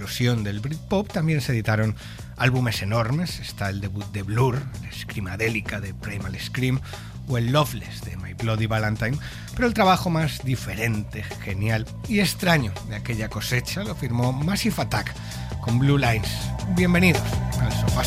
explosión del Britpop, también se editaron álbumes enormes. Está el debut de Blur, la Screamadélica de Primal Scream, o el Loveless de My Bloody Valentine, pero el trabajo más diferente, genial y extraño de aquella cosecha lo firmó Massive Attack con Blue Lines. Bienvenidos al Sofá.